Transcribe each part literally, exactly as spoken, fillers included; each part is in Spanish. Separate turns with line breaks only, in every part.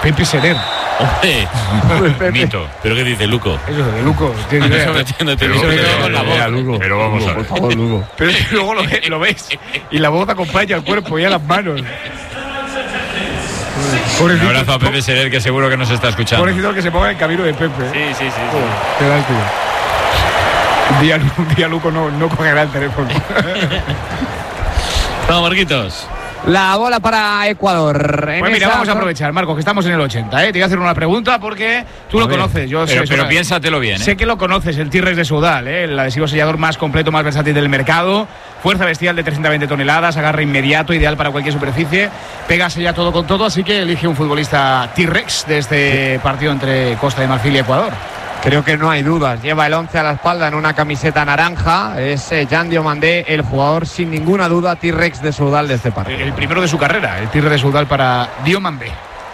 Pepe Serer.
Hombre, mito. ¿Pero qué dice Luco?
Eso de Luco. Tiene idea.
Eso no tiene
Pero,
idea
pero,
con la voz.
Luco.
Pero vamos
Luco,
a ver.
por favor, Luco. Pero es que luego lo, ve, lo ves y la voz acompaña al cuerpo y a las manos.
Un abrazo a Pepe Serer, que seguro que nos está escuchando.
Pobrecito que se ponga en camino de Pepe.
Sí, sí, sí. sí.
Oh, qué lástima. Un día, un día Luco no, no cogerá el teléfono.
Vamos, Marquitos.
La bola para Ecuador.
Pues mira, vamos a aprovechar, Marcos, que estamos en el ochenta, ¿eh? Te voy a hacer una pregunta porque tú lo conoces. Yo
pero
sé,
pero
sé,
piénsatelo bien, ¿eh?
Sé que lo conoces, el T-Rex de Soudal, ¿eh? El adhesivo sellador más completo, más versátil del mercado. Fuerza bestial de trescientas veinte toneladas, agarre inmediato, ideal para cualquier superficie. Pega sella todo con todo, así que elige un futbolista T-Rex de este partido entre Costa de Marfil y Ecuador.
Creo que no hay dudas. Lleva el once a la espalda en una camiseta naranja. Es eh, Jan Diomandé, el jugador sin ninguna duda T-Rex de Soudal de este partido.
El primero de su carrera, el T-Rex de Soudal para Diomandé.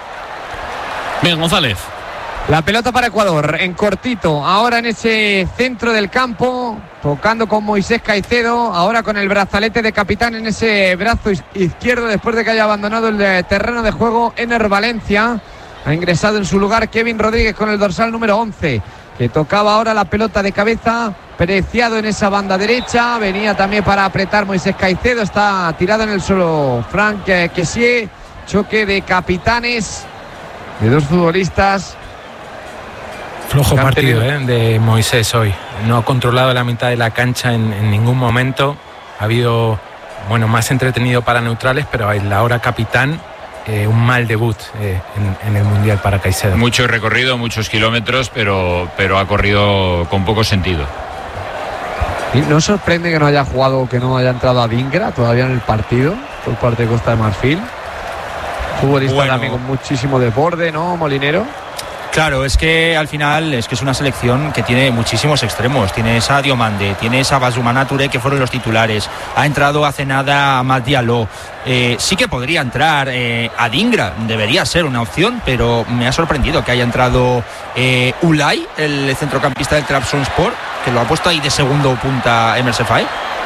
Bien, González.
La pelota para Ecuador, en cortito. Ahora en ese centro del campo, tocando con Moisés Caicedo. Ahora con el brazalete de capitán en ese brazo izquierdo después de que haya abandonado el terreno de juego Ener Valencia. Ha ingresado en su lugar Kevin Rodríguez con el dorsal número once, que tocaba ahora la pelota de cabeza, Preciado en esa banda derecha, venía también para apretar Moisés Caicedo, está tirado en el suelo Franck Kessié, choque de capitanes de dos futbolistas.
Flojo partido
tenido...
¿eh? de Moisés hoy, no ha controlado la mitad de la cancha en, en ningún momento, ha habido, bueno, más entretenido para neutrales, pero el ahora capitán, Eh, un mal debut eh, en, en el Mundial para Caicedo.
Mucho recorrido, muchos kilómetros, pero, pero ha corrido con poco sentido.
¿Y no sorprende que no haya jugado, que no haya entrado a Dingra todavía en el partido por parte de Costa de Marfil? Futbolista
bueno,
también con muchísimo desborde, ¿no, Molinero?
Claro, es que al final es que es una selección que tiene muchísimos extremos. Tienes a Diomandé, tienes a Basumana Touré, que fueron los titulares. Ha entrado hace nada Amad Diallo. Eh, sí que podría entrar eh, a Dingra, debería ser una opción, pero me ha sorprendido que haya entrado eh, Ulay, el centrocampista del Trabzonspor, que lo ha puesto ahí de segundo punta Emer Sefai.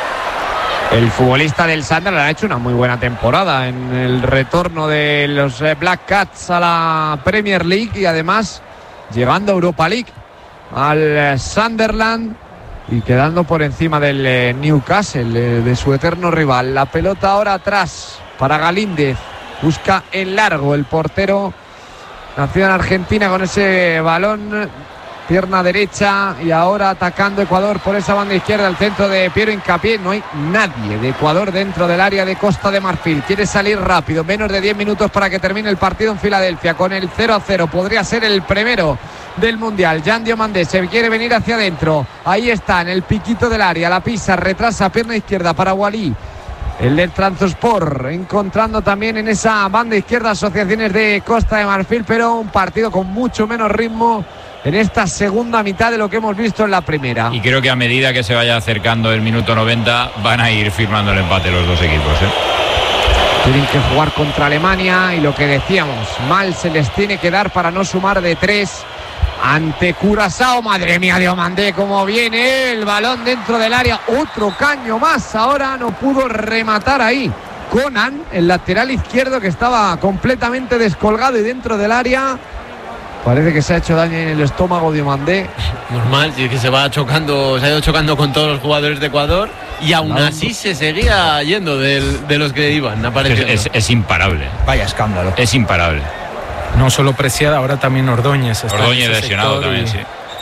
El futbolista del Sunderland ha hecho una muy buena temporada en el retorno de los Black Cats a la Premier League y además llegando a Europa League al Sunderland y quedando por encima del Newcastle, de su eterno rival. La pelota ahora atrás para Galíndez, busca en largo el portero nacido en Argentina con ese balón, pierna derecha, y ahora atacando Ecuador por esa banda izquierda, el centro de Piero Hincapié. No hay nadie de Ecuador dentro del área de Costa de Marfil. Quiere salir rápido, menos de diez minutos para que termine el partido en Filadelfia con el cero a cero. Podría ser el primero del Mundial. Jan Diomandé se quiere venir hacia adentro, ahí está en el piquito del área, la pisa, retrasa, pierna izquierda para Walí, el del Trabzonspor, encontrando también en esa banda izquierda asociaciones de Costa de Marfil, pero un partido con mucho menos ritmo en esta segunda mitad de lo que hemos visto en la primera.
Y creo que a medida que se vaya acercando el minuto noventa van a ir firmando el empate los dos equipos, ¿eh?
Tienen que jugar contra Alemania y lo que decíamos, mal se les tiene que dar para no sumar de tres ante Curazao. Madre mía, Diomandé, cómo viene el balón dentro del área, otro caño más, ahora no pudo rematar ahí Conan, el lateral izquierdo, que estaba completamente descolgado y dentro del área. Parece que se ha hecho daño en el estómago Diomandé.
Normal, si es que se va chocando, se ha ido chocando con todos los jugadores de Ecuador y aún
Claro.
así se seguía yendo del, de los que iban apareciendo.
Es, es, es imparable.
Vaya escándalo.
Es imparable.
No solo Preciado, ahora también Ordóñez. está
Ordóñez
en ese
lesionado
sector
también,
y...
sí.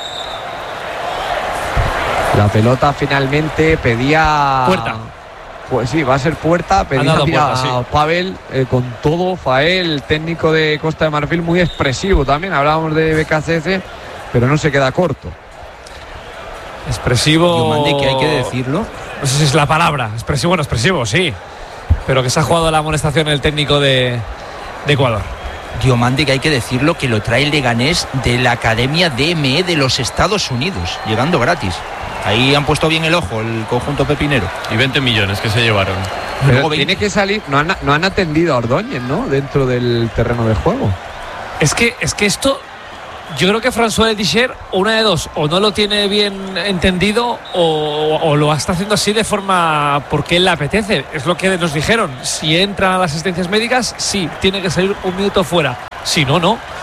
La pelota finalmente pedía...
Puerta.
Pues sí, va a ser Puerta, pedía
dado
a
Puerta, sí.
Pavel, eh, con todo, Fael, el técnico de Costa de Marfil, muy expresivo también, hablábamos de B K C S, pero no se queda corto.
Expresivo.
Diomandé, que hay que decirlo.
No sé si es la palabra. Expresivo, bueno, expresivo, sí. Pero que se ha jugado la amonestación el técnico de, de Ecuador.
Diomandé, que hay que decirlo, que lo trae el Leganés de la Academia D M E de los Estados Unidos, llegando gratis. Ahí han puesto bien el ojo el conjunto pepinero.
Y veinte millones que se llevaron.
Pero
Luego
tiene que salir, no han, no han atendido a Ordóñez, ¿no? Dentro del terreno de juego.
Es que, es que esto, yo creo que François Dicher, una de dos, o no lo tiene bien entendido o, o lo está haciendo así de forma porque él le apetece. Es lo que nos dijeron. Si entran a las asistencias médicas, sí, tiene que salir un minuto fuera. Si no, no.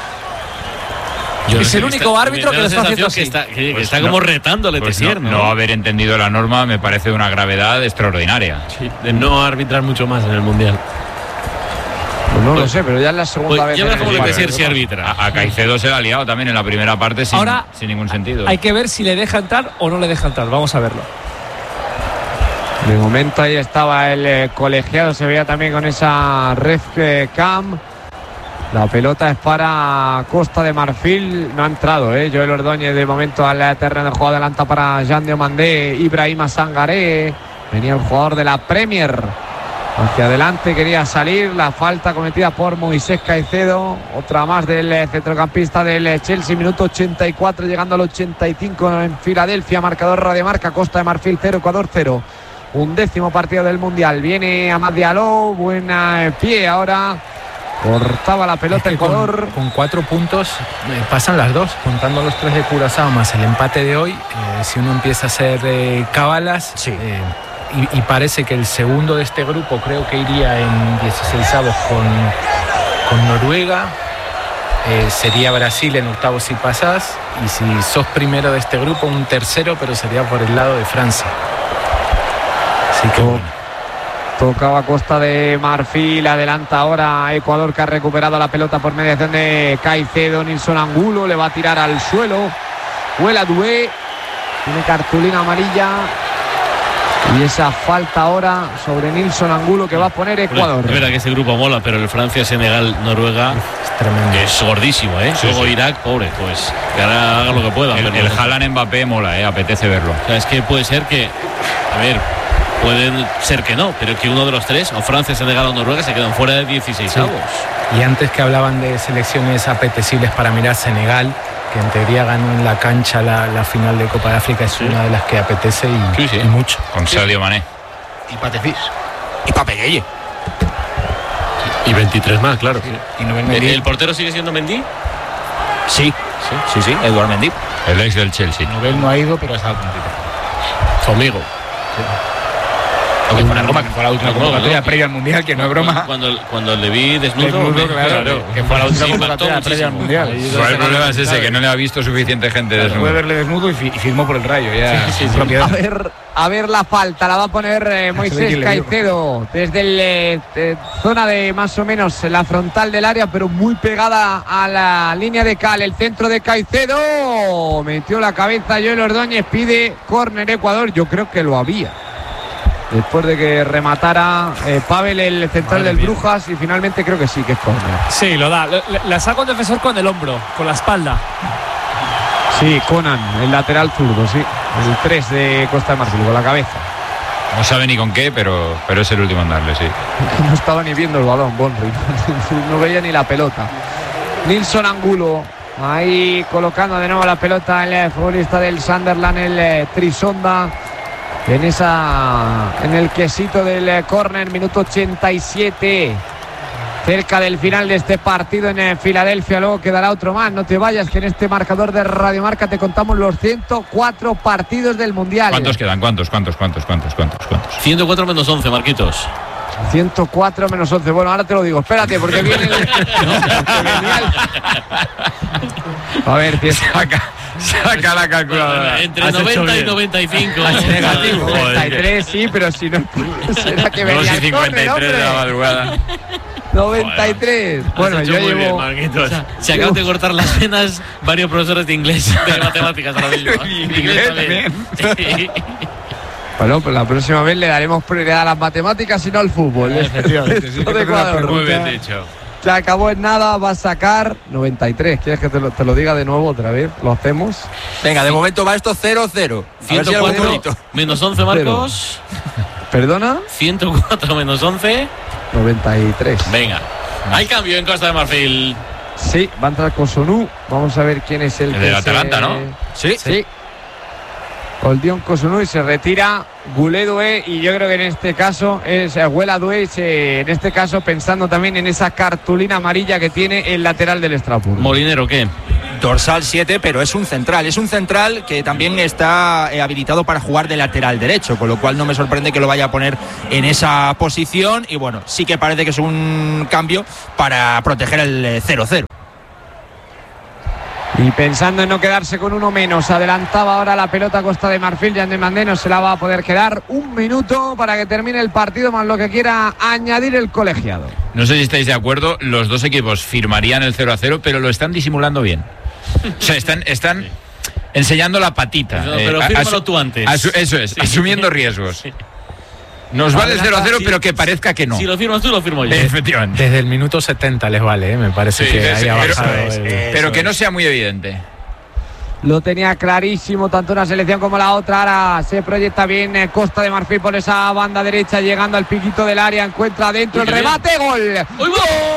Yo es el único está, árbitro que lo está haciendo así.
Que está, que,
pues
está
no,
como retándole
pues
Tessier,
no,
¿no?
no haber entendido la norma me parece de una gravedad extraordinaria.
Sí, de no arbitrar mucho más en el Mundial.
Pues no pues, lo sé, pero ya es la segunda
pues
vez.
Ya verás cómo le Tessier
si
arbitra.
A, a Caicedo se la ha liado también en la primera parte sin,
Ahora,
sin ningún sentido.
Hay que ver si le deja entrar o no le deja entrar. Vamos a verlo.
De momento ahí estaba el eh, colegiado, se veía también con esa ref eh, cam. La pelota es para Costa de Marfil, no ha entrado, ¿eh? Joel Ordóñez de momento al terreno de juego, adelanta para Jean Diomandé, Ibrahima Sangaré, venía el jugador de la Premier, hacia adelante quería salir, la falta cometida por Moisés Caicedo, otra más del centrocampista del Chelsea, minuto ochenta y cuatro, llegando al ochenta y cinco en Filadelfia, marcador Radiomarca, Costa de Marfil cero, Ecuador cero. Un décimo partido del Mundial, viene Amad Diallo, buena pie ahora. Cortaba la pelota
es
el Ecuador.
Con, con cuatro puntos eh, pasan las dos, contando los tres de Curazao más el empate de hoy. Eh, si uno empieza a hacer eh, cábalas, sí. eh, y, y parece que el segundo de este grupo creo que iría en dieciseisavos con, con Noruega. Eh, sería Brasil en octavos si pasás. Y si sos primero de este grupo, un tercero, pero sería por el lado de Francia. Así que bueno.
Tocaba Costa de Marfil, adelanta ahora Ecuador, que ha recuperado la pelota por mediación de Caicedo. Nilson Angulo le va a tirar al suelo. Huela Dué, tiene cartulina amarilla. Y esa falta ahora sobre Nilson Angulo que va a poner Ecuador.
Es verdad que ese grupo mola, pero el Francia, Senegal, Noruega
es tremendo.
Es gordísimo, ¿eh?
Sí,
Luego
sí.
Irak, pobre, pues que ahora haga lo que pueda.
El,
pero
el Haaland Mbappé mola, ¿eh? Apetece verlo.
O sea, es que puede ser que, a ver, pueden ser que no, pero que uno de los tres, o Francia, Senegal o Noruega, se quedan fuera de dieciseisavos.
Sí. Y antes que hablaban de selecciones apetecibles para mirar, Senegal, que en teoría ganó en la cancha la, la final de Copa de África, es sí. una de las que apetece y,
sí, sí.
y mucho.
Con
sí.
Sadio Mané.
Y Patefis. Y Papegueye.
Y veintitrés más, claro. Sí.
Y no
¿El, ¿El portero sigue siendo Mendy?
Sí, sí, sí, sí, Eduard Mendy.
El ex del Chelsea.
Nobel no ha ido, pero ha estado puntito.
Su amigo.
Sí. Aunque fue una broma, que fue la última no, convocatoria no, previa al Mundial, que no es broma.
Cuando, cuando le vi desnudo,
desnudo claro, claro, que fue la última
sí,
convocatoria previa al Mundial.
Pues el problema es ese, que no le ha visto suficiente gente
claro,
desnudo.
Puede verle desnudo y, fi y firmó por el Rayo. Ya,
sí, sí,
sí.
A ver, a ver la falta, la va a poner eh, Moisés Caicedo desde la eh, eh, zona de más o menos la frontal del área, pero muy pegada a la línea de cal. El centro de Caicedo, metió la cabeza Joel Ordóñez, pide córner Ecuador. Yo creo que lo había. Después de que rematara eh, Pavel, el central Madre del mía. Brujas, y finalmente creo que sí, que es córner.
Sí, lo da. Le, la saca un defensor con el hombro, con la espalda.
Sí, Conan, el lateral zurdo, sí. El tres de Costa de Marfil, con la cabeza.
No sabe ni con qué, pero, pero es el último en darle, sí.
No estaba ni viendo el balón, Bonri. No veía ni la pelota. Nilson Angulo, ahí colocando de nuevo la pelota el futbolista del Sunderland, el eh, Trisonda. En esa, en el quesito del córner, minuto ochenta y siete, cerca del final de este partido en Filadelfia. Luego quedará otro más, no te vayas, que en este marcador de Radio Marca te contamos los ciento cuatro partidos del Mundial.
¿Cuántos quedan? ¿Cuántos? ¿Cuántos? ¿Cuántos? ¿Cuántos? ¿Cuántos? ¿Cuántos?
ciento cuatro menos once, Marquitos.
ciento cuatro menos once. Bueno, ahora te lo digo. Espérate, porque viene el... No, porque venía el... A ver, tío.
Saca, saca la calculadora.
Entre noventa y noventa y cinco.
Negativo. noventa y tres, sí, pero si no... Será que venía el córner, hombre.
De la madrugada.
noventa y tres. Bueno, yo llevo...
Bien, Marquitos. Se acaban de cortar las venas varios profesores de inglés, de matemáticas ahora mismo.
Inglés también.
Sí.
Bueno, pues la próxima vez le daremos prioridad a las matemáticas y no al fútbol.
Efectivamente, sí,
de
muy bien dicho.
Se acabó en nada, va a sacar noventa y tres. ¿Quieres que te lo, te lo diga de nuevo otra vez? ¿Lo hacemos?
Venga, de momento va esto cero cero.
ciento cuatro menos once, Marcos.
¿Perdona?
ciento cuatro menos once.
noventa y tres.
Venga. Hay cambio en Costa de Marfil.
Sí, va a entrar Cotonou. Vamos a ver quién es el,
el
que
del Atalanta,
se...
¿no?
Sí, sí. Oldion Cotonou, y se retira Goulet Doué, y yo creo que en este caso es Huela Doué, en este caso pensando también en esa cartulina amarilla que tiene el lateral del Estrasburgo.
Molinero, ¿qué?
Dorsal siete, pero es un central. Es un central que también está eh, habilitado para jugar de lateral derecho, con lo cual no me sorprende que lo vaya a poner en esa posición. Y bueno, sí que parece que es un cambio para proteger el cero cero.
Y pensando en no quedarse con uno menos, adelantaba ahora la pelota Costa de Marfil. Jan Demandé no se la va a poder quedar. Un minuto para que termine el partido, más lo que quiera añadir el colegiado.
No sé si estáis de acuerdo, los dos equipos firmarían el cero a cero, pero lo están disimulando bien. O sea, están, están sí. enseñando la patita.
No, pero eh, fírmalo tú antes.
Asu, eso es, sí. asumiendo riesgos. Sí. Nos vale el cero a cero, sí, pero que parezca que no.
Si lo firmas tú, lo firmo yo.
Efectivamente.
Desde el minuto setenta les vale, ¿eh? Me parece sí, que haya bajado.
Pero, el... pero que no sea muy evidente.
Lo tenía clarísimo tanto una selección como la otra. Ahora se proyecta bien Costa de Marfil por esa banda derecha, llegando al piquito del área, encuentra dentro el remate, gol. ¡Gol!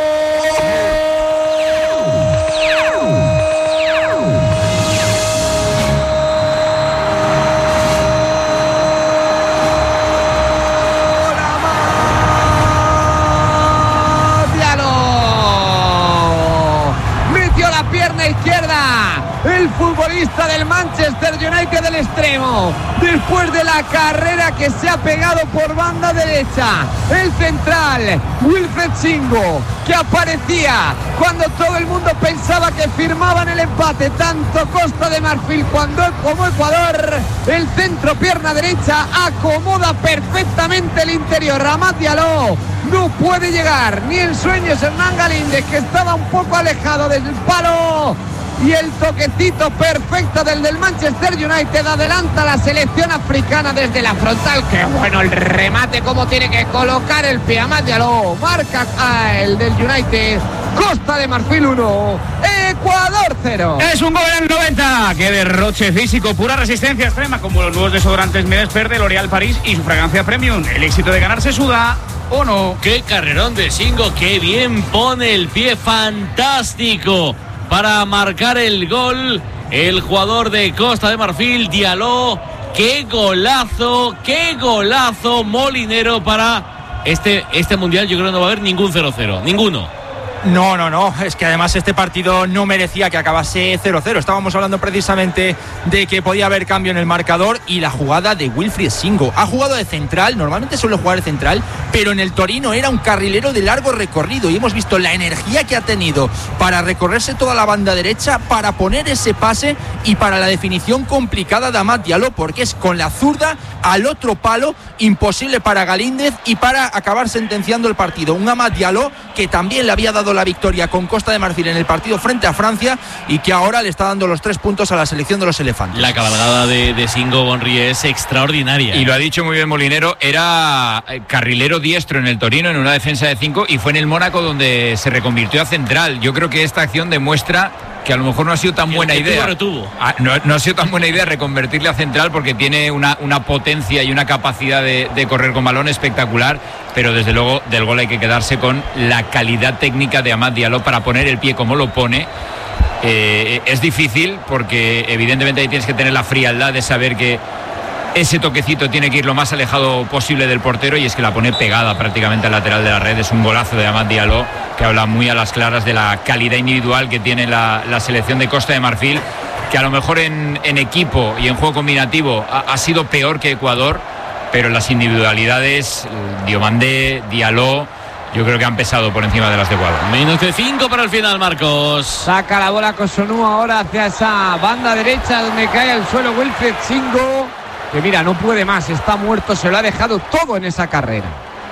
El futbolista del Manchester United del extremo, después de la carrera que se ha pegado por banda derecha, el central Wilfried Singo, que aparecía cuando todo el mundo pensaba que firmaban el empate, tanto Costa de Marfil cuando, como Ecuador. El centro, pierna derecha, acomoda perfectamente el interior. Amad Diallo no puede llegar ni en sueños. Hernán Galíndez, que estaba un poco alejado del palo, y el toquecito perfecto del del Manchester United adelanta la selección africana desde la frontal. Qué bueno el remate, cómo tiene que colocar el pie. Amad Diallo marca a el del United. Costa de Marfil uno, Ecuador cero.
Es un gol en el noventa. Qué derroche físico, pura resistencia extrema, como los nuevos desodorantes Medesper de L'Oréal París y su fragancia premium. El éxito de ganar se suda o no.
Qué carrerón de Singo, qué bien pone el pie, fantástico para marcar el gol el jugador de Costa de Marfil, Diallo. Qué golazo, qué golazo molinero para este, este mundial. Yo creo que no va a haber ningún cero cero, ninguno.
No, no, no, es que además este partido no merecía que acabase cero cero. Estábamos hablando precisamente de que podía haber cambio en el marcador, y la jugada de Wilfried Singo. Ha jugado de central, normalmente suele jugar de central, pero en el Torino era un carrilero de largo recorrido, y hemos visto la energía que ha tenido para recorrerse toda la banda derecha, para poner ese pase y para la definición complicada de Amad Diallo, porque es con la zurda al otro palo, imposible para Galíndez y para acabar sentenciando el partido. Un Amad Diallo que también le había dado la victoria con Costa de Marfil en el partido frente a Francia, y que ahora le está dando los tres puntos a la selección de los elefantes.
La cabalgada de, de Singo Bonri es extraordinaria.
Y lo ha dicho muy bien Molinero, era carrilero diestro en el Torino en una defensa de cinco, y fue en el Mónaco donde se reconvirtió a central. Yo creo que esta acción demuestra que a lo mejor no ha sido tan buena idea.
Retuvo.
Ah, no, no ha sido tan buena idea reconvertirle a central, porque tiene una, una potencia y una capacidad de, de correr con balón espectacular, pero desde luego del gol hay que quedarse con la calidad técnica de Amad Diallo para poner el pie como lo pone. Eh, es difícil porque evidentemente ahí tienes que tener la frialdad de saber que ese toquecito tiene que ir lo más alejado posible del portero, y es que la pone pegada prácticamente al lateral de la red. Es un golazo de Amad Diallo que habla muy a las claras de la calidad individual que tiene la, la selección de Costa de Marfil, que a lo mejor en, en equipo y en juego combinativo ha, ha sido peor que Ecuador, pero las individualidades, Diomandé, Diallo, yo creo que han pesado por encima de las de Ecuador.
Menos de cinco para el final, Marcos.
Saca la bola Cotonou ahora hacia esa banda derecha donde cae al suelo Wilfried Singo, que mira, no puede más, está muerto, se lo ha dejado todo en esa carrera.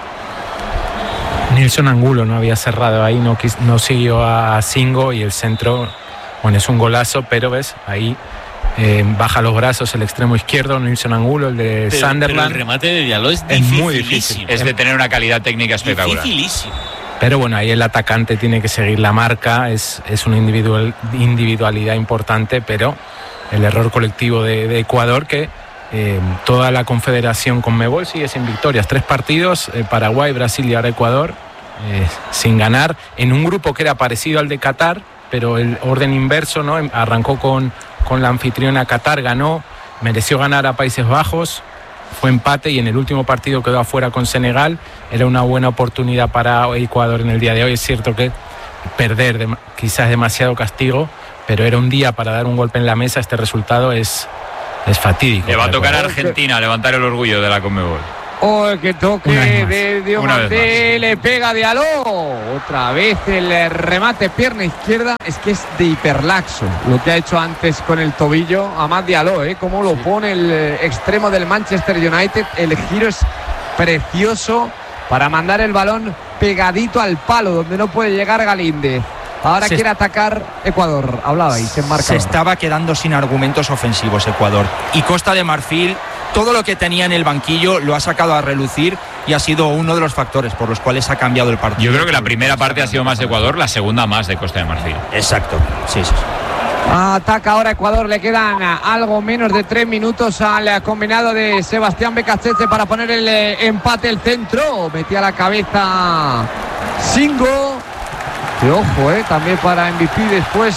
Nilson Angulo no había cerrado ahí, no, no siguió a Singo, y el centro, bueno, es un golazo, pero ves, ahí eh, baja los brazos el extremo izquierdo, Nilson Angulo, el de
pero,
Sunderland.
Pero el remate de Diallo es,
es muy difícil.
Es de tener una calidad técnica espectacular.
Dificilísimo.
Pero bueno, ahí el atacante tiene que seguir la marca, es, es una individual, individualidad importante, pero el error colectivo de, de Ecuador, que eh, toda la confederación Conmebol sigue sin victorias, tres partidos, eh, Paraguay, Brasil y ahora Ecuador, eh, sin ganar, en un grupo que era parecido al de Qatar, pero el orden inverso, ¿no? Arrancó con, con la anfitriona Qatar, ganó, mereció ganar a Países Bajos, fue empate, y en el último partido quedó afuera con Senegal. Era una buena oportunidad para Ecuador en el día de hoy. Es cierto que perder de, quizás demasiado castigo, pero era un día para dar un golpe en la mesa. Este resultado es, es fatídico.
Le va a tocar a Argentina levantar el orgullo de la Conmebol.
Oh, el que toque de Diomandé, le pega Diallo. Otra vez el remate pierna izquierda. Es que es de hiperlaxo lo que ha hecho antes con el tobillo Amad Diallo, ¿eh? Cómo lo pone el extremo del Manchester United. El giro es precioso para mandar el balón pegadito al palo donde no puede llegar Galíndez. Ahora se quiere atacar Ecuador. Hablaba y se enmarca.
Se estaba quedando sin argumentos ofensivos Ecuador. Y Costa de Marfil, todo lo que tenía en el banquillo lo ha sacado a relucir y ha sido uno de los factores por los cuales ha cambiado el partido.
Yo creo que la primera parte ha sido más de Ecuador, la segunda más de Costa de Marfil.
Exacto. Sí, sí.
Ataca ahora Ecuador, le quedan algo menos de tres minutos al combinado de Sebastián Becachese para poner el empate. El centro, metía la cabeza Singo. Que ojo, eh, también para M V P después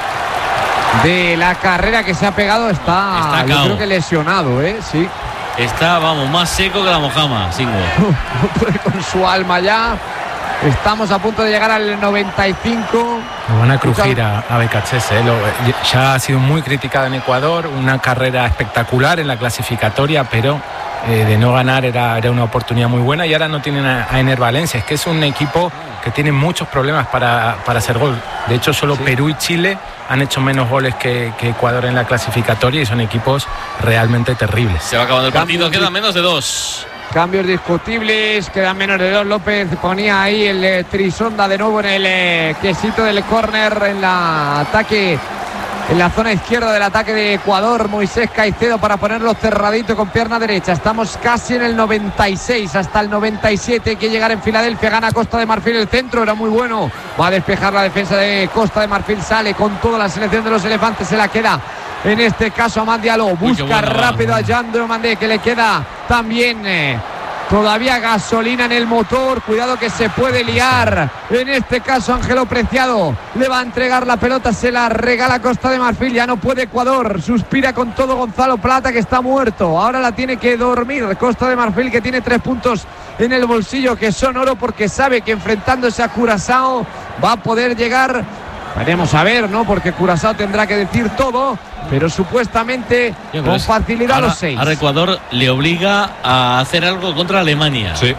de la carrera que se ha pegado. Está,
está
yo creo que lesionado, eh, sí.
Está, vamos, más seco que la mojama, Singo.
No puede con su alma ya. Estamos a punto de llegar al noventa y cinco.
Lo van a crujir a, a Becachese, ¿eh? Lo, ya ha sido muy criticado en Ecuador, una carrera espectacular en la clasificatoria, pero eh, de no ganar era, era una oportunidad muy buena, y ahora no tienen a, a Ener Valencia. Es que es un equipo que tiene muchos problemas para, para hacer gol. De hecho, solo sí. Perú y Chile han hecho menos goles que, que Ecuador en la clasificatoria, y son equipos realmente terribles.
Se va acabando el partido, queda menos de dos.
Cambios discutibles, quedan menos de dos. López ponía ahí el eh, Trisonda de nuevo en el eh, quesito del córner, en la ataque, en la zona izquierda del ataque de Ecuador. Moisés Caicedo para ponerlo cerradito con pierna derecha. Estamos casi en el noventa y seis, hasta el noventa y siete. Hay que llegar en Filadelfia. Gana Costa de Marfil el centro, era muy bueno. Va a despejar la defensa de Costa de Marfil. Sale con toda la selección de los elefantes, se la queda. En este caso Amad Diallo busca Uy, rápido a Jean Diomandé, que le queda también eh, todavía gasolina en el motor. Cuidado que se puede liar. En este caso Ángelo Preciado le va a entregar la pelota, se la regala Costa de Marfil. Ya no puede Ecuador, suspira con todo Gonzalo Plata, que está muerto. Ahora la tiene que dormir Costa de Marfil, que tiene tres puntos en el bolsillo que son oro, porque sabe que enfrentándose a Curazao va a poder llegar. Veremos a ver, ¿no? Porque Curazao tendrá que decir todo, pero supuestamente sí, con facilidad ahora, los seis.
Ahora Ecuador le obliga a hacer algo contra Alemania.
Sí.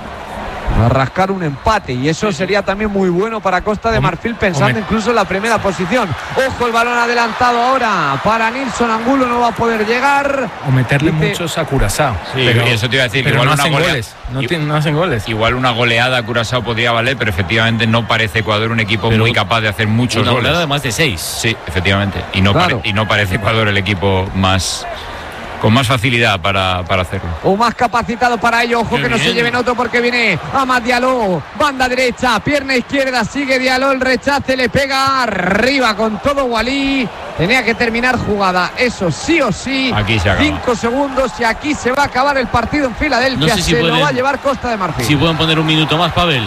A rascar un empate, y eso sería también muy bueno para Costa de Marfil, pensando Hombre. incluso en la primera posición. Ojo, el balón adelantado ahora para Nilson Angulo, no va a poder llegar.
O meterle Dice... muchos a Curazao.
Sí, pero eso te iba a decir,
pero
igual
no
una
hacen
golea...
goles. No, y... no hacen goles.
Igual una goleada a Curazao podría valer, pero efectivamente no parece Ecuador un equipo pero muy capaz de hacer muchos
una
goles.
Una goleada de más de seis.
Sí, efectivamente. Y no,
claro.
pare... y no parece Ecuador el equipo más... con más facilidad para, para hacerlo.
O más capacitado para ello. Ojo, Qué que bien. No se lleven otro, porque viene Amad Diallo. Banda derecha, pierna izquierda, sigue Diallo, el rechace, le pega arriba con todo Walí. Tenía que terminar jugada, eso sí o sí.
Aquí se acaba.
Cinco segundos y aquí se va a acabar el partido en Filadelfia. No sé si se pueden, lo va a llevar Costa de Marfil.
Si pueden poner un minuto más, Pavel.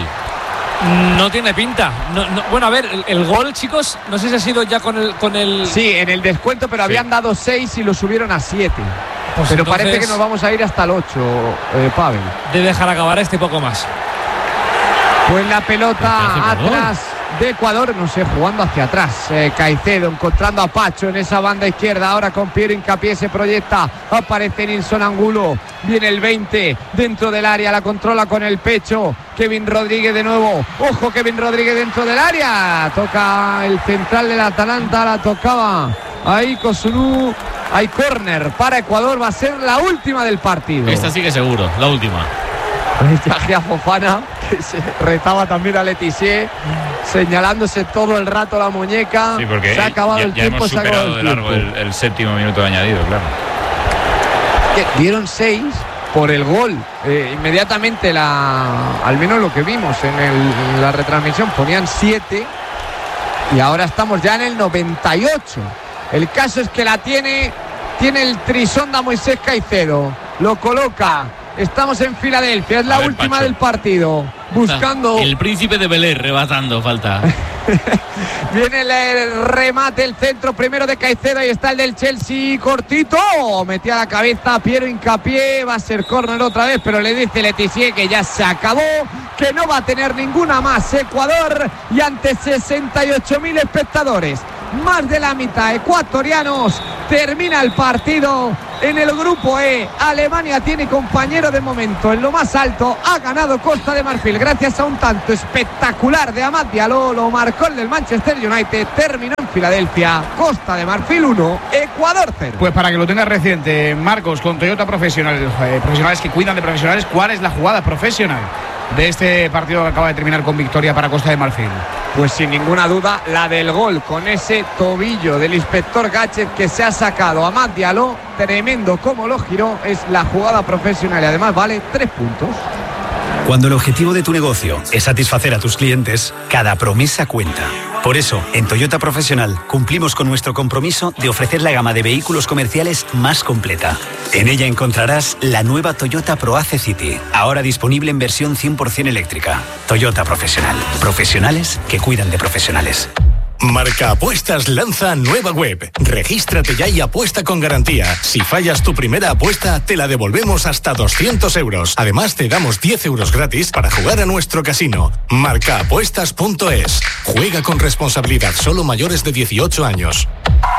No tiene pinta. No, no, bueno, a ver, el, el gol, chicos, no sé si ha sido ya con el... Con el...
Sí, en el descuento, pero sí. habían dado seis y lo subieron a siete. Pues pero entonces, parece que nos vamos a ir hasta el ocho, eh, Pavel.
De dejar acabar este poco más.
Pues la pelota atrás de Ecuador, no sé, jugando hacia atrás. Eh, Caicedo encontrando a Pacho en esa banda izquierda. Ahora con Piero Hincapié se proyecta. Aparece Nilson Angulo. Viene el veinte dentro del área. La controla con el pecho. Kevin Rodríguez de nuevo. Ojo, Kevin Rodríguez dentro del área. Toca el central del Atalanta. La tocaba ahí Cosunú. Hay córner para Ecuador. Va a ser la última del partido.
Esta sí que seguro, la última.
Yahia Fofana, que se retaba también a Letizier, señalándose todo el rato la muñeca.
Sí, porque
se ha acabado
ya,
el
ya
tiempo.
hemos superado de largo el, el séptimo minuto de añadido, claro.
Que dieron seis por el gol. Eh, inmediatamente, la, al menos lo que vimos en, el, en la retransmisión, ponían siete. Y ahora estamos ya en el noventa y ocho. El caso es que la tiene, tiene el Trisonda Moisés Caicedo. Lo coloca. Estamos en Filadelfia, es la ver, última Pacho. del partido. Buscando.
El príncipe de Belén rebatando, falta.
Viene el remate, el centro primero de Caicedo. Ahí está el del Chelsea, cortito. Metía la cabeza Piero Hincapié. Va a ser córner otra vez, pero le dice Letizier que ya se acabó, que no va a tener ninguna más Ecuador. Y ante sesenta y ocho mil espectadores, más de la mitad ecuatorianos, termina el partido En el grupo E, Alemania tiene compañero de momento en lo más alto. Ha ganado Costa de Marfil gracias a un tanto espectacular de Amad Diallo. Lo marcó el del Manchester United. Terminó en Filadelfia. Costa de Marfil uno, Ecuador cero.
Pues para que lo tengas reciente, Marcos, con Toyota Profesionales, eh, profesionales que cuidan de profesionales, ¿cuál es la jugada profesional de este partido que acaba de terminar con victoria para Costa de Marfil?
Pues sin ninguna duda la del gol, con ese tobillo del inspector Gadget que se ha sacado a Amad Diallo, tremendo como lo giró, es la jugada profesional y además vale tres puntos.
Cuando el objetivo de tu negocio es satisfacer a tus clientes, cada promesa cuenta. Por eso, en Toyota Profesional cumplimos con nuestro compromiso de ofrecer la gama de vehículos comerciales más completa. En ella encontrarás la nueva Toyota ProAce City, ahora disponible en versión cien por ciento eléctrica. Toyota Profesional. Profesionales que cuidan de profesionales.
Marca Apuestas lanza nueva web. Regístrate ya y apuesta con garantía. Si fallas tu primera apuesta, te la devolvemos hasta doscientos euros. Además, te damos diez euros gratis para jugar a nuestro casino. marca apuestas punto es. Juega con responsabilidad, solo mayores de dieciocho años.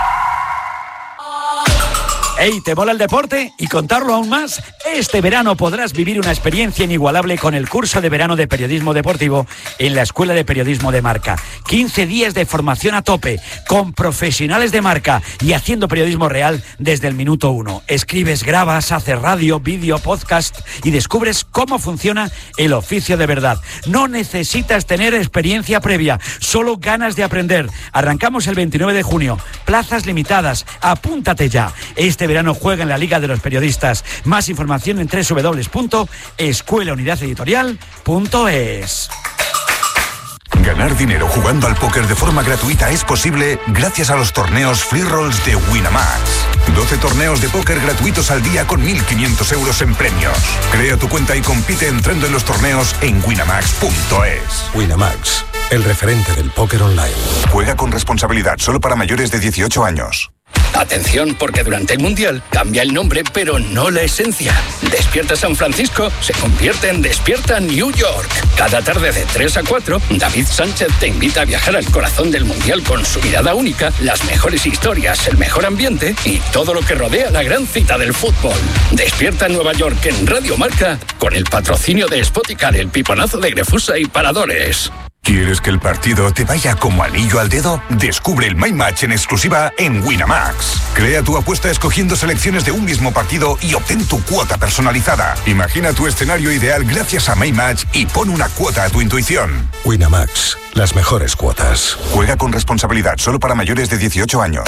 Hey, ¿te mola el deporte? ¿Y contarlo aún más? Este verano podrás vivir una experiencia inigualable con el curso de verano de periodismo deportivo en la Escuela de Periodismo de Marca. quince días de formación a tope, con profesionales de Marca y haciendo periodismo real desde el minuto uno. Escribes, grabas, haces radio, vídeo, podcast y descubres cómo funciona el oficio de verdad. No necesitas tener experiencia previa, solo ganas de aprender. Arrancamos el veintinueve de junio. Plazas limitadas. Apúntate ya. Este verano juega en la Liga de los Periodistas. Más información en doble u doble u doble u punto escuela unidad editorial punto es.
Ganar dinero jugando al póker de forma gratuita es posible gracias a los torneos Free Rolls de Winamax. doce torneos de póker gratuitos al día con mil quinientos euros en premios. Crea tu cuenta y compite entrando en los torneos en winamax punto es.
Winamax, el referente del póker online.
Juega con responsabilidad, solo para mayores de dieciocho años.
Atención, porque durante el Mundial cambia el nombre, pero no la esencia. Despierta San Francisco se convierte en Despierta New York. Cada tarde de tres a cuatro, David Sánchez te invita a viajar al corazón del Mundial con su mirada única, las mejores historias, el mejor ambiente y todo lo que rodea la gran cita del fútbol. Despierta Nueva York en Radio Marca con el patrocinio de Spoticar, el piponazo de Grefusa y Paradores.
¿Quieres que el partido te vaya como anillo al dedo? Descubre el My Match en exclusiva en Winamax. Crea tu apuesta escogiendo selecciones de un mismo partido y obtén tu cuota personalizada. Imagina tu escenario ideal gracias a My Match y pon una cuota a tu intuición.
Winamax, las mejores cuotas.
Juega con responsabilidad, solo para mayores de dieciocho años.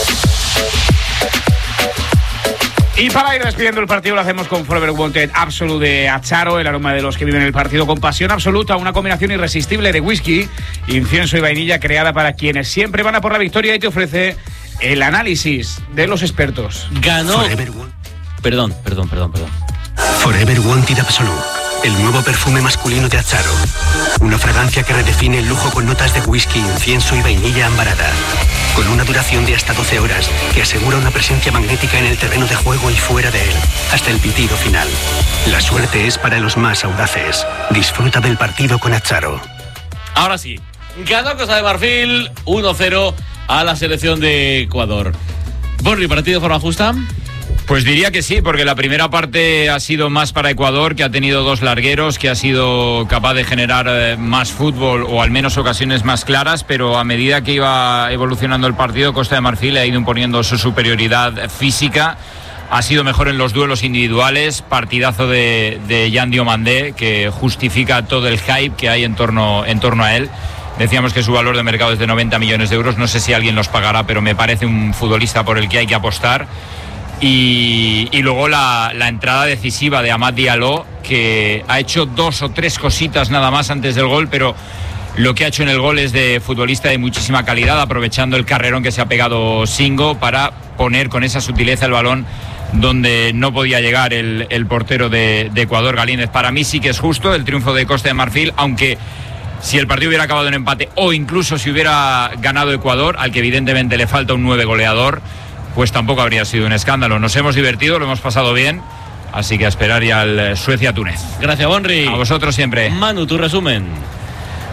Y para ir despidiendo el partido lo hacemos con Forever Wanted Absolute de Acharo, el aroma de los que viven el partido con pasión absoluta, una combinación irresistible de whisky, incienso y vainilla creada para quienes siempre van a por la victoria y te ofrece el análisis de los expertos.
Ganó. Forever One. Perdón, perdón, perdón, perdón.
Forever Wanted Absolute, el nuevo perfume masculino de Acharo. Una fragancia que redefine el lujo con notas de whisky, incienso y vainilla ambarada. Con una duración de hasta doce horas que asegura una presencia magnética en el terreno de juego y fuera de él, hasta el pitido final. La suerte es para los más audaces. Disfruta del partido con Acharo.
Ahora sí, ganó Costa de Marfil uno cero a la selección de Ecuador. Borri, ¿partido de forma justa?
Pues diría que sí, porque la primera parte ha sido más para Ecuador, que ha tenido dos largueros, que ha sido capaz de generar eh, más fútbol o al menos ocasiones más claras, pero a medida que iba evolucionando el partido, Costa de Marfil ha ido imponiendo su superioridad física. Ha sido mejor en los duelos individuales, partidazo de, de Yan Diomandé, que justifica todo el hype que hay en torno, en torno a él. Decíamos que su valor de mercado es de noventa millones de euros, no sé si alguien los pagará, pero me parece un futbolista por el que hay que apostar. Y, y luego la, la entrada decisiva de Amad Diallo, que ha hecho dos o tres cositas nada más antes del gol, pero lo que ha hecho en el gol es de futbolista de muchísima calidad, aprovechando el carrerón que se ha pegado Singo para poner con esa sutileza el balón donde no podía llegar el, el portero de, de Ecuador, Galíndez. Para mí sí que es justo el triunfo de Costa de Marfil, aunque si el partido hubiera acabado en empate o incluso si hubiera ganado Ecuador, al que evidentemente le falta un nueve goleador, pues tampoco habría sido un escándalo. Nos hemos divertido, lo hemos pasado bien, así que a esperar ya al Suecia-Túnez.
Gracias, Bonri.
A vosotros siempre.
Manu, tu resumen.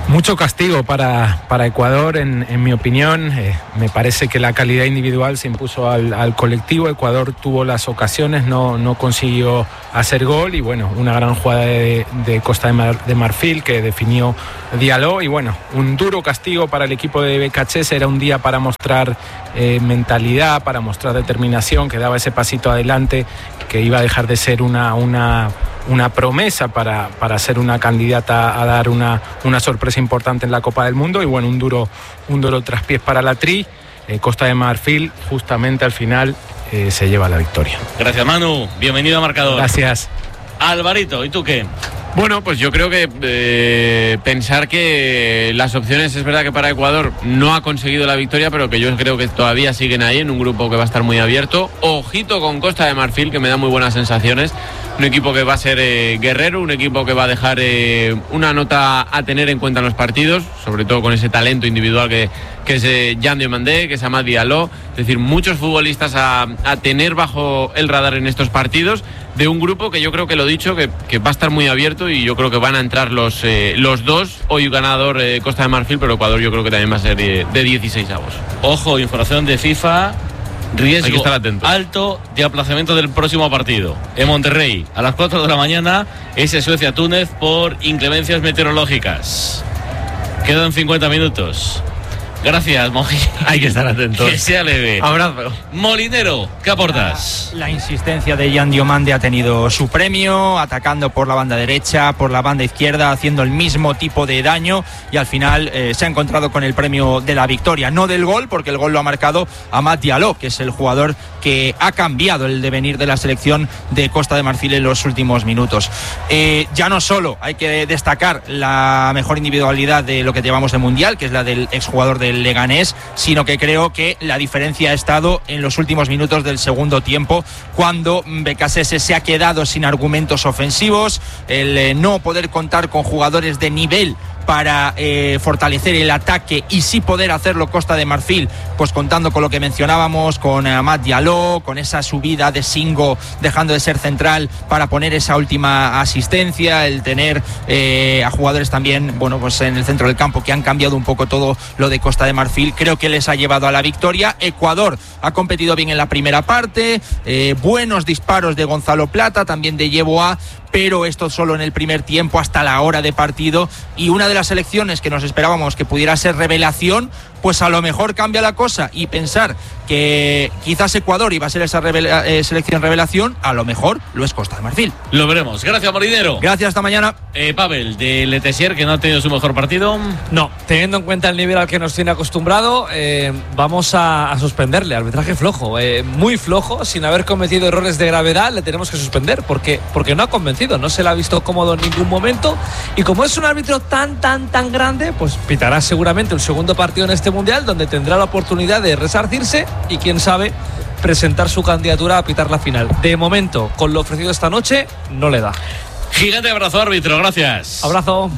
Mucho castigo para, para Ecuador, en, en mi opinión. Eh, me parece que la calidad individual se impuso al, al colectivo. Ecuador tuvo las ocasiones, no, no consiguió hacer gol y bueno, una gran jugada de, de Costa de, Mar, de Marfil que definió Diallo y bueno, un duro castigo para el equipo de Becachese. Era un día para mostrar eh, mentalidad, para mostrar determinación, que daba ese pasito adelante, que iba a dejar de ser una... una una promesa para, para ser una candidata a dar una, una sorpresa importante en la Copa del Mundo y bueno, un duro, un duro traspiés para la Tri. Eh, Costa de Marfil justamente al final eh, se lleva la victoria.
Gracias, Manu, bienvenido a Marcador.
Gracias.
Alvarito, ¿y tú qué?
Bueno, pues yo creo que eh, pensar que las opciones, es verdad que para Ecuador no ha conseguido la victoria, pero que yo creo que todavía siguen ahí en un grupo que va a estar muy abierto. Ojito con Costa de Marfil, que me da muy buenas sensaciones. Un equipo que va a ser eh, guerrero, un equipo que va a dejar eh, una nota a tener en cuenta en los partidos, sobre todo con ese talento individual que, que es eh, Jan Diomandé, que es Amad Diallo. Es decir, muchos futbolistas a, a tener bajo el radar en estos partidos, de un grupo que yo creo que lo he dicho, que, que va a estar muy abierto y yo creo que van a entrar los, eh, los dos. Hoy ganador eh, Costa de Marfil, pero Ecuador yo creo que también va a ser de, de dieciséis avos.
Ojo, información de FIFA. Riesgo alto de aplazamiento del próximo partido. En Monterrey, a las cuatro de la mañana, ese Suecia-Túnez por inclemencias meteorológicas. Quedan cincuenta minutos. Gracias, Moji.
Hay que estar atentos.
Que sea leve.
Abrazo.
Molinero, ¿qué aportas?
La, la insistencia de Jan Diomande ha tenido su premio, atacando por la banda derecha, por la banda izquierda, haciendo el mismo tipo de daño y al final eh, se ha encontrado con el premio de la victoria, no del gol, porque el gol lo ha marcado Amad Diallo, que es el jugador que ha cambiado el devenir de la selección de Costa de Marfil en los últimos minutos. Eh, ya no solo hay que destacar la mejor individualidad de lo que llevamos de Mundial, que es la del exjugador del Leganés, sino que creo que la diferencia ha estado en los últimos minutos del segundo tiempo, cuando Becasese se ha quedado sin argumentos ofensivos, el eh, no poder contar con jugadores de nivel para eh, fortalecer el ataque y sí poder hacerlo Costa de Marfil, pues contando con lo que mencionábamos, con Amad Diallo, con esa subida de Singo dejando de ser central para poner esa última asistencia, el tener eh, a jugadores también, bueno, pues en el centro del campo que han cambiado un poco todo lo de Costa de Marfil, creo que les ha llevado a la victoria. Ecuador ha competido bien en la primera parte, eh, buenos disparos de Gonzalo Plata, también de Yeboah, pero esto solo en el primer tiempo hasta la hora de partido, y una de las selecciones que nos esperábamos que pudiera ser revelación, pues a lo mejor cambia la cosa y pensar que quizás Ecuador iba a ser esa revela, eh, selección revelación, a lo mejor lo es Costa de Marfil.
Lo veremos. Gracias, Molinero.
Gracias, hasta mañana.
Eh, Pavel, de Letessier, que no ha tenido su mejor partido.
No, teniendo en cuenta el nivel al que nos tiene acostumbrado, eh, vamos a, a suspenderle. Arbitraje flojo, eh, muy flojo, sin haber cometido errores de gravedad, le tenemos que suspender porque, porque no ha convencido, no se le ha visto cómodo en ningún momento, y como es un árbitro tan, tan, tan grande, pues pitará seguramente el segundo partido en este Mundial, donde tendrá la oportunidad de resarcirse y quién sabe presentar su candidatura a pitar la final. De momento, con lo ofrecido esta noche, no le da.
Gigante abrazo, árbitro, gracias.
Abrazo.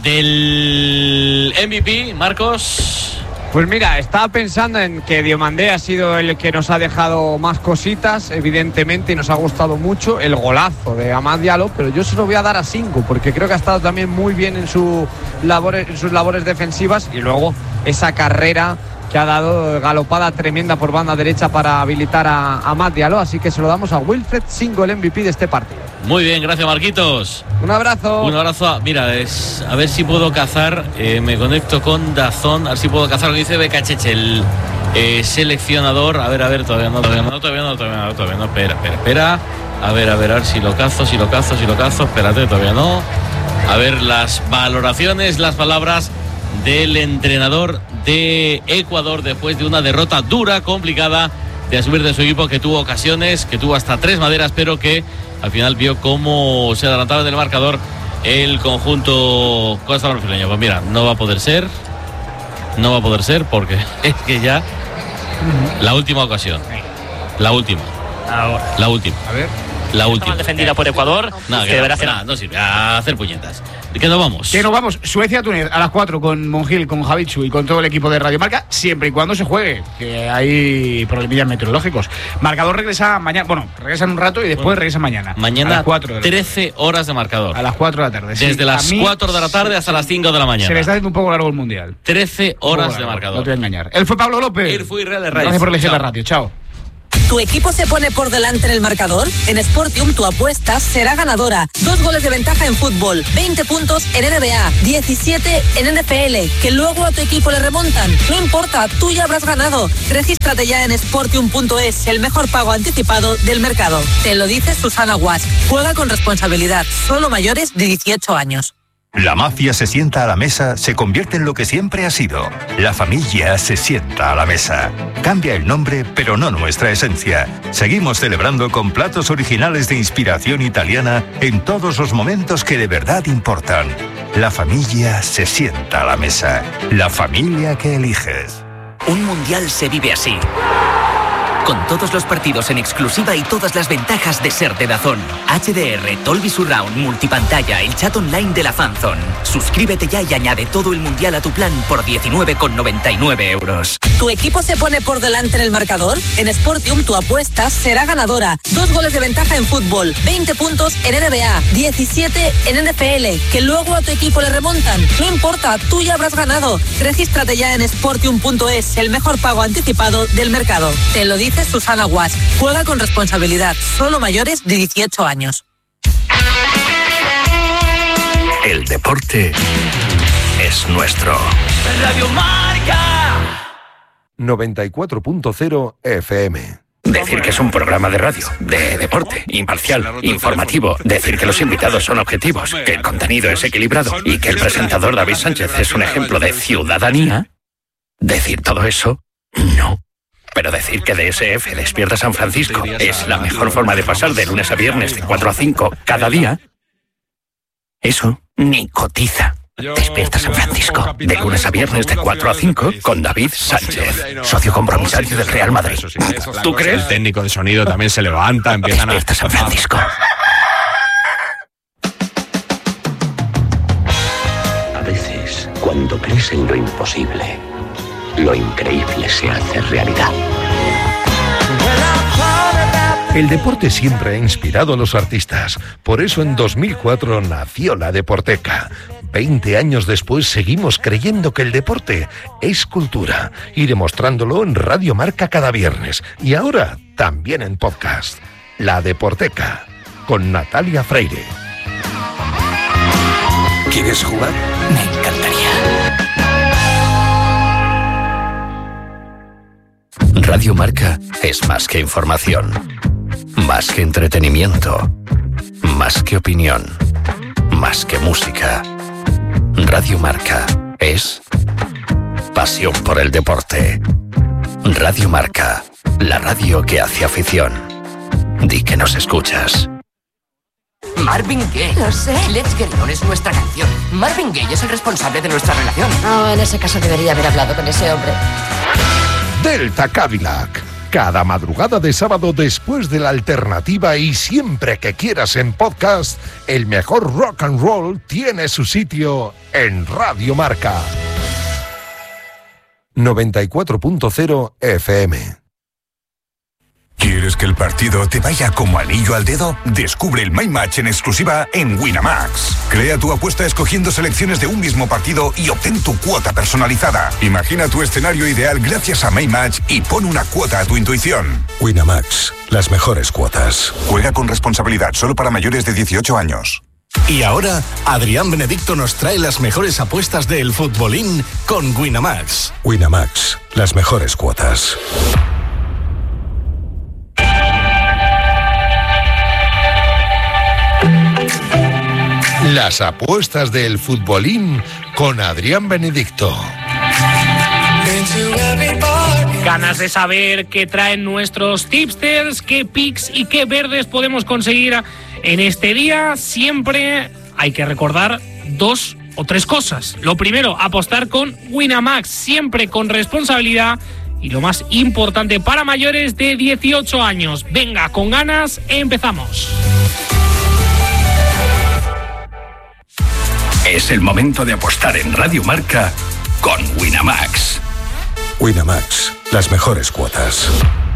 Del M V P, Marcos.
Pues mira, estaba pensando en que Diomandé ha sido el que nos ha dejado más cositas, evidentemente, y nos ha gustado mucho el golazo de Amad Diallo, pero yo se lo voy a dar a Singo, porque creo que ha estado también muy bien en, su labores, en sus labores defensivas, y luego esa carrera que ha dado galopada tremenda por banda derecha para habilitar a, a Amad Diallo, así que se lo damos a Wilfried Singo, el M V P de este partido.
Muy bien, gracias, Marquitos.
Un abrazo.
Un abrazo. Mira, es, a ver si puedo cazar, eh, me conecto con Dazón, a ver si puedo cazar lo que dice Becacheche, el eh, seleccionador. A ver, a ver, todavía no, todavía no, todavía no, todavía no, todavía no, espera, espera, espera. A ver, a ver, a ver si lo cazo, si lo cazo, si lo cazo, espérate, todavía no. A ver, las valoraciones, las palabras del entrenador de Ecuador después de una derrota dura, complicada, de asumir de su equipo, que tuvo ocasiones, que tuvo hasta tres maderas, pero que al final vio cómo se adelantaba del marcador el conjunto costa-marfileño. Pues mira, no va a poder ser, no va a poder ser, porque es que ya la última ocasión, la última,
ahora,
la última.
A ver.
La última.
Defendida por Ecuador.
No, que, que deberá no, hacer... no sirve, a hacer puñetas. ¿De qué nos vamos?
Que nos vamos. Suecia-Túnez a las cuatro con Monjil, con Javichu y con todo el equipo de Radio Marca, siempre y cuando se juegue, que hay problemillas meteorológicos. Marcador regresa mañana, bueno, regresa en un rato y después bueno, regresa mañana.
Mañana a las cuatro trece horas de marcador.
A las cuatro de la tarde.
Desde sí, las cuatro de la tarde hasta las cinco de la mañana.
Se le está haciendo un poco largo el Mundial.
trece horas de marcador.
No te voy a engañar. Él fue Pablo López.
Él fue Israel Herrera.
Gracias por elegir la radio. Chao.
¿Tu equipo se pone por delante en el marcador? En Sportium tu apuesta será ganadora. Dos goles de ventaja en fútbol, veinte puntos en N B A, diecisiete en N F L, que luego a tu equipo le remontan. No importa, tú ya habrás ganado. Regístrate ya en sportium punto es, el mejor pago anticipado del mercado. Te lo dice Susana Guas. Juega con responsabilidad, solo mayores de dieciocho años.
La mafia se sienta a la mesa, se convierte en lo que siempre ha sido. La familia se sienta a la mesa. Cambia el nombre, pero no nuestra esencia. Seguimos celebrando con platos originales de inspiración italiana en todos los momentos que de verdad importan. La familia se sienta a la mesa. La familia que eliges.
Un mundial se vive así. Con todos los partidos en exclusiva y todas las ventajas de ser de DAZN. H D R, Dolby Surround, multipantalla, el chat online de la Fanzone. Suscríbete ya y añade todo el mundial a tu plan por diecinueve con noventa y nueve euros.
¿Tu equipo se pone por delante en el marcador? En Sportium tu apuesta será ganadora. Dos goles de ventaja en fútbol, veinte puntos en N B A, diecisiete en N F L, que luego a tu equipo le remontan. No importa, tú ya habrás ganado. Regístrate ya en sportium punto es, el mejor pago anticipado del mercado. Te lo dice Susana Guas. Juega con responsabilidad. Solo mayores de dieciocho años.
El deporte es nuestro.
Radio Marca.
noventa y cuatro punto cero F M.
Decir que es un programa de radio, de deporte, imparcial, informativo. Decir que los invitados son objetivos, que el contenido es equilibrado y que el presentador David Sánchez es un ejemplo de ciudadanía. Decir todo eso, no. Pero decir que D S F Despierta San Francisco es la mejor forma de pasar de lunes a viernes de cuatro a cinco cada día, eso ni cotiza. Despierta San Francisco, de lunes a viernes de cuatro a cinco con David Sánchez, socio compromisario del Real Madrid. ¿Tú crees?
El técnico de sonido también se levanta, empiezan a...
Despierta San Francisco.
A veces, cuando crees en lo imposible, lo increíble se hace realidad.
El deporte siempre ha inspirado a los artistas. Por eso en dos mil cuatro nació la Deporteca. Veinte años después seguimos creyendo que el deporte es cultura y demostrándolo en Radio Marca cada viernes. Y ahora también en podcast. La Deporteca, con Natalia Freire.
¿Quieres jugar?
Me encantaría.
Radio Marca es más que información, más que entretenimiento, más que opinión, más que música. Radio Marca es pasión por el deporte. Radio Marca, la radio que hace afición. Di que nos escuchas.
Marvin Gaye.
Lo sé.
Let's Get It On es nuestra canción. Marvin Gaye es el responsable de nuestra relación.
Oh, en ese caso debería haber hablado con ese hombre.
Delta Cadillac. Cada madrugada de sábado después de la alternativa y siempre que quieras en podcast, el mejor rock and roll tiene su sitio en Radio Marca. noventa y cuatro punto cero F M.
¿Quieres que el partido te vaya como anillo al dedo? Descubre el My Match en exclusiva en Winamax. Crea tu apuesta escogiendo selecciones de un mismo partido y obtén tu cuota personalizada. Imagina tu escenario ideal gracias a My Match y pon una cuota a tu intuición.
Winamax, las mejores cuotas.
Juega con responsabilidad, solo para mayores de dieciocho años.
Y ahora, Adrián Benedicto nos trae las mejores apuestas del futbolín con Winamax.
Winamax, las mejores cuotas. Las apuestas del futbolín con Adrián Benedicto.
Ganas de saber qué traen nuestros tipsters, qué picks y qué verdes podemos conseguir en este día. Siempre hay que recordar dos o tres cosas. Lo primero, apostar con Winamax, siempre con responsabilidad y lo más importante para mayores de dieciocho años. Venga, con ganas, empezamos.
Es el momento de apostar en Radio Marca con Winamax.
Winamax, las mejores cuotas.